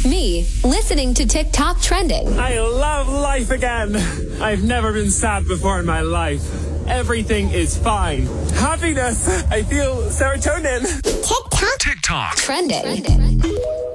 Me, listening to TikTok trending. I love life again. I've never been sad before in my life. Everything is fine. Happiness. I feel serotonin. TikTok TikTok trending.